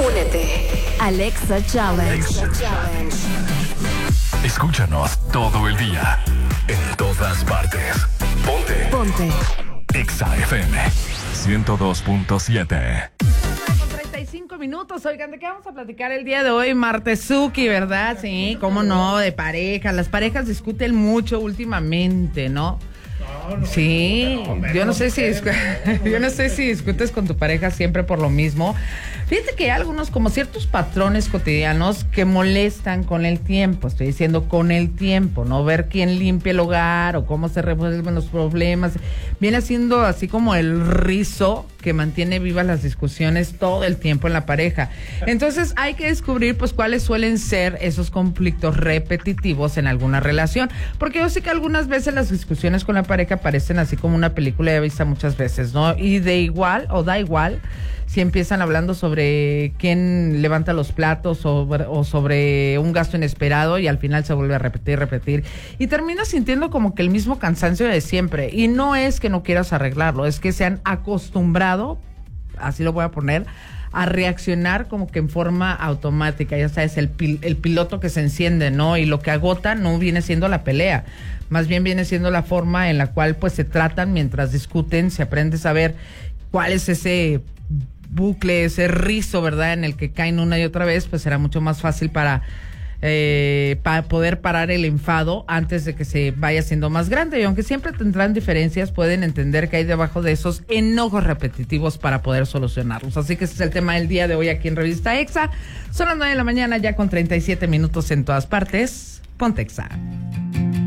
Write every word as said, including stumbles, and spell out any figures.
Únete. Alexa Challenge. Alexa Challenge. Escúchanos todo el día, en todas partes. Ponte. Ponte. Exa F M ciento dos punto siete. treinta y cinco minutos. Oigan, ¿de qué vamos a platicar el día de hoy? Martesuki, ¿verdad? Sí, cómo no, de pareja. Las parejas discuten mucho últimamente, ¿no? No, no, sí, no, no, yo no sé si no, discu- yo no sé si discutes con tu pareja siempre por lo mismo. Fíjate que hay algunos como ciertos patrones cotidianos que molestan con el tiempo. Estoy diciendo con el tiempo, ¿no? Ver quién limpia el hogar o cómo se resuelven los problemas. Viene siendo así como el rizo que mantiene vivas las discusiones todo el tiempo en la pareja. Entonces hay que descubrir pues cuáles suelen ser esos conflictos repetitivos en alguna relación. Porque yo sé que algunas veces las discusiones con la pareja parecen así como una película ya vista muchas veces, ¿no? Y de igual o da igual si empiezan hablando sobre quién levanta los platos o, o sobre un gasto inesperado y al final se vuelve a repetir, repetir. Y terminas sintiendo como que el mismo cansancio de siempre. Y no es que no quieras arreglarlo, es que se han acostumbrado, así lo voy a poner, a reaccionar como que en forma automática. Ya sabes, el, pil, el piloto que se enciende, ¿no? Y lo que agota no viene siendo la pelea, más bien viene siendo la forma en la cual pues se tratan mientras discuten, se aprende a saber cuál es ese bucle, ese rizo, ¿verdad? En el que caen una y otra vez, pues será mucho más fácil para, eh, para poder parar el enfado antes de que se vaya siendo más grande. Y aunque siempre tendrán diferencias, pueden entender que hay debajo de esos enojos repetitivos para poder solucionarlos. Así que ese es el tema del día de hoy aquí en Revista Exa. Son las nueve de la mañana ya con treinta y siete minutos en todas partes. Ponte Exa.